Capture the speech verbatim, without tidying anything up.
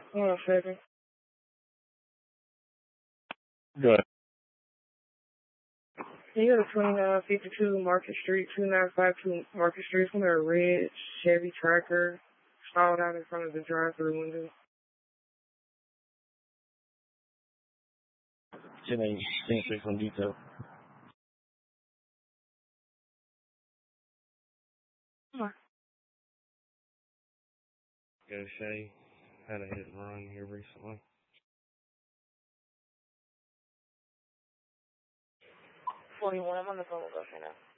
One second. Good. You got a twenty-nine fifty-two Market Street, two nine five two Market Street, from a red Chevy Tracker stalled out in front of the drive-thru window. ten eight, ten six on detail. Huh. Go Shay. Had a hit and run here recently. forty-one, I'm on the phone with us right now.